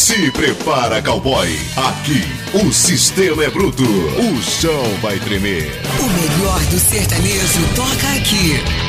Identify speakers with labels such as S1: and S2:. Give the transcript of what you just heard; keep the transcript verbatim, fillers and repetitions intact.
S1: Se prepara, cowboy. Aqui, o sistema é bruto. O chão vai tremer.
S2: O melhor do sertanejo toca aqui.